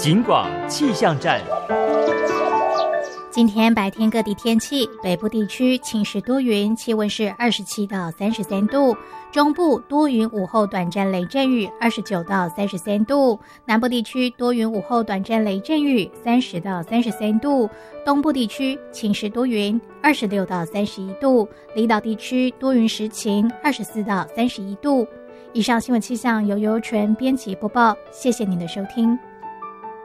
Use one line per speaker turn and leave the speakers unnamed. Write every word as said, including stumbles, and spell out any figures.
警广气象站。
今天白天各地天气，北部地区晴时多云，气温是二十七到三十三度；中部多云，午后短暂雷阵雨，二十九到三十三度；南部地区多云，午后短暂雷阵雨，三十到三十三度；东部地区晴时多云，二十六到三十一度；离岛地区多云时晴，二十四到三十一度。以上新闻气象由尤纯编辑播报，谢谢您的收听。